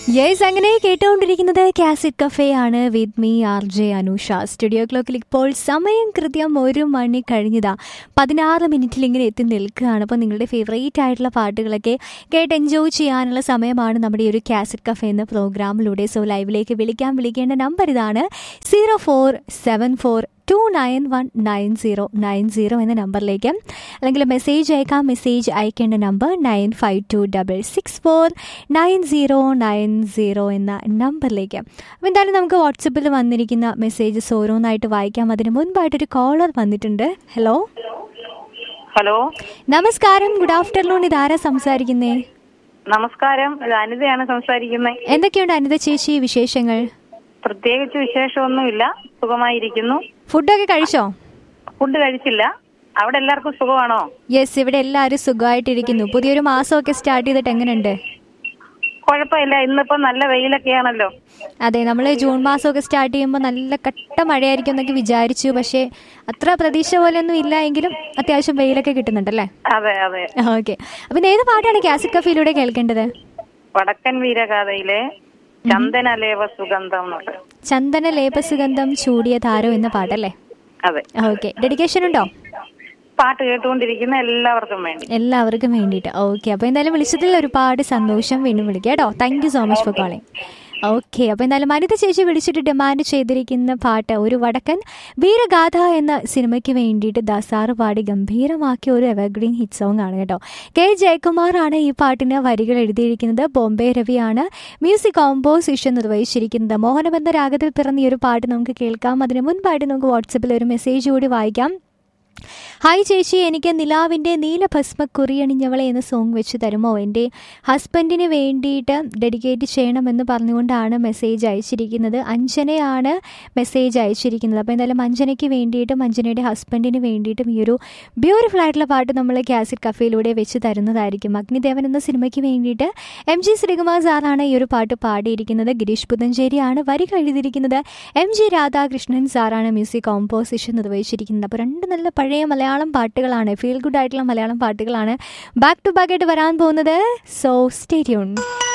Yes, അങ്ങനെ കേട്ടുകൊണ്ടിരിക്കുന്നത് cassette cafe ആണ് with me R J Anusha. Studio ക്ലോക്കിൽ ഇപ്പോൾ സമയം കൃത്യം 1 മണി കഴിഞ്ഞതാ 16 മിനിറ്റിൽ ഇങ്ങനെ എത്തി നിൽക്കുകയാണ്. അപ്പോൾ നിങ്ങളുടെ ഫേവറേറ്റ് ആയിട്ടുള്ള പാട്ടുകളൊക്കെ കേട്ട് എൻജോയ് ചെയ്യാനുള്ള സമയമാണ് നമ്മുടെ ഈ ഒരു കാസറ്റ് കഫേ എന്ന പ്രോഗ്രാമിലൂടെ. സോ ലൈവിലേക്ക് വിളിക്കേണ്ട നമ്പർ ഇതാണ് 0474291990 എന്ന നമ്പറിലേക്ക്, അല്ലെങ്കിൽ മെസ്സേജ് അയക്കാം. മെസ്സേജ് അയക്കേണ്ട നമ്പർ 9526649090 എന്ന നമ്പറിലേക്ക്. അപ്പോൾ എന്തായാലും നമുക്ക് വാട്സപ്പിൽ വന്നിരിക്കുന്ന മെസ്സേജസ് ഓരോന്നായിട്ട് വായിക്കാം. അതിന് മുൻപായിട്ടൊരു കോളർ വന്നിട്ടുണ്ട്. ഹലോ ഹലോ, നമസ്കാരം, ഗുഡ് ആഫ്റ്റർനൂൺ. ഇതാരാ സംസാരിക്കുന്നേ? നമസ്കാരം, ഇത് അനിതയാണ് സംസാരിക്കുന്നത്. എന്തൊക്കെയുണ്ട് അനിത ചേച്ചി വിശേഷങ്ങൾ? പ്രത്യേകിച്ച് വിശേഷമൊന്നുമില്ല, സുഖമായിരിക്കുന്നു. ഫുഡൊക്കെ കഴിച്ചോ? ഫുഡ് കഴിച്ചില്ല. അവിടെ എല്ലാവർക്കും സുഖമാണോ? യെസ്, ഇവിടെ എല്ലാവരും സുഖമായിട്ടിരിക്കുന്നു. പുതിയൊരു മാസമൊക്കെ സ്റ്റാർട്ട് ചെയ്തിട്ട് എങ്ങനെയുണ്ട്? കുഴപ്പമില്ല, ഇന്നിപ്പോ നല്ല വെയിലൊക്കെയാണല്ലോ. അതെ, നമ്മൾ ജൂൺ മാസമൊക്കെ സ്റ്റാർട്ട് ചെയ്യുമ്പോൾ നല്ല കട്ട മഴയായിരിക്കും എന്നൊക്കെ വിചാരിച്ചു. പക്ഷേ അത്ര പ്രതീക്ഷ പോലെയൊന്നും ഇല്ല, എങ്കിലും അത്യാവശ്യം വെയിലൊക്കെ കിട്ടുന്നുണ്ടല്ലേ? അതെ അതെ. ഓക്കെ, അപ്പം ഏത് പാട്ടാണ് കാസറ്റ് കഫേയിലൂടെ കേൾക്കേണ്ടത്? വടക്കൻ വീരഗാഥയിലെ ചന്ദനലേപ സുഗന്ധം. ചന്ദനലേപ സുഗന്ധം ചൂടിയ താരോ എന്ന പാട്ടല്ലേ? അതെ. ഓക്കെ, ഡെഡിക്കേഷൻ ഉണ്ടോ? പാട്ട് കേട്ടുകൊണ്ടിരിക്കുന്ന എല്ലാവർക്കും വേണ്ടിയിട്ട്. ഓക്കെ, അപ്പോൾ എന്തായാലും വിളിച്ചതിൽ ഒരുപാട് സന്തോഷം. വീണ്ടും വിളിക്കാം കേട്ടോ. Thank you so much for calling. Okay, അപ്പോൾ എന്തായാലും അനിത ചേച്ചി വിളിച്ചിട്ട് ഡിമാൻഡ് ചെയ്തിരിക്കുന്ന പാട്ട് ഒരു വടക്കൻ വീരഗാഥ എന്ന സിനിമയ്ക്ക് വേണ്ടിയിട്ട് ദാസാറ് പാടി ഗംഭീരമാക്കിയ ഒരു എവർഗ്രീൻ ഹിറ്റ് സോങ് ആണ് കേട്ടോ. കെ ജയകുമാറാണ് ഈ പാട്ടിന് വരികൾ എഴുതിയിരിക്കുന്നത്. Bombay രവിയാണ് music composition നിർവഹിച്ചിരിക്കുന്നത്. മോഹനബന്ധ രാഗത്തിൽ പിറന്ന ഈ ഒരു പാട്ട് നമുക്ക് കേൾക്കാം. അതിന് മുൻപായിട്ട് നമുക്ക് വാട്സപ്പിൽ ഒരു മെസ്സേജ് കൂടി വായിക്കാം. ഹായ് ചേച്ചി, എനിക്ക് നിലാവിൻ്റെ നീലഭസ്മ കുറിയണിഞ്ഞവളെ എന്ന സോങ് വെച്ച് തരുമോ? എൻ്റെ ഹസ്ബൻഡിന് വേണ്ടിയിട്ട് ഡെഡിക്കേറ്റ് ചെയ്യണമെന്ന് പറഞ്ഞുകൊണ്ടാണ് മെസ്സേജ് അയച്ചിരിക്കുന്നത്. അഞ്ജനയാണ് മെസ്സേജ് അയച്ചിരിക്കുന്നത്. അപ്പോൾ എന്തായാലും അഞ്ജനയ്ക്ക് വേണ്ടിയിട്ടും അഞ്ജനയുടെ ഹസ്ബൻഡിന് വേണ്ടിയിട്ടും ഈ ഒരു ബ്യൂട്ടിഫുൾ ആയിട്ടുള്ള പാട്ട് നമ്മൾ കാസറ്റ് കഫേയിലൂടെ വെച്ച് തരുന്നതായിരിക്കും. അഗ്നിദേവൻ എന്ന സിനിമയ്ക്ക് വേണ്ടിയിട്ട് MG ശ്രീകുമാർ സാറാണ് ഈ ഒരു പാട്ട് പാടിയിരിക്കുന്നത്. ഗിരീഷ് പുതഞ്ചേരിയാണ് വരികൾ എഴുതിയിരിക്കുന്നത്. MG രാധാകൃഷ്ണൻ സാറാണ് മ്യൂസിക് കോമ്പോസിഷൻ നിർവഹിച്ചിരിക്കുന്നത്. അപ്പോൾ രണ്ട് നല്ല പഴയ മലയാളം പാട്ടുകളാണ്, ഫീൽ ഗുഡ് ആയിട്ടുള്ള മലയാളം പാട്ടുകളാണ് ബാക്ക് ടു ബാക്ക് ആയിട്ട് വരാൻ പോകുന്നത്. So stay tuned.